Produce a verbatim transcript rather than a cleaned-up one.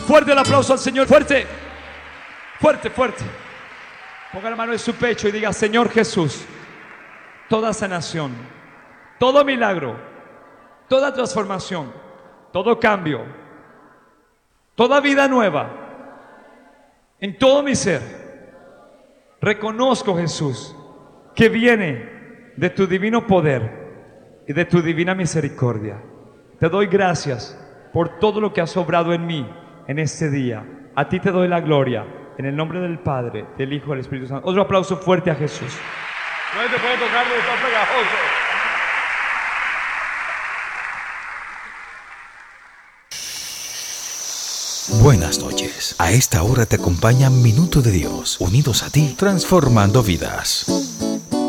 fuerte el aplauso al Señor. Fuerte, fuerte, fuerte. Ponga la mano en su pecho y diga: Señor Jesús, toda sanación, todo milagro, toda transformación, todo cambio, toda vida nueva, en todo mi ser, reconozco, Jesús, que viene de tu divino poder y de tu divina misericordia. Te doy gracias por todo lo que has obrado en mí en este día. A ti te doy la gloria, en el nombre del Padre, del Hijo y del Espíritu Santo. Otro aplauso fuerte a Jesús. No te puede tocar, no está pegajoso. Buenas noches. A esta hora te acompaña Minuto de Dios, unidos a ti, transformando vidas.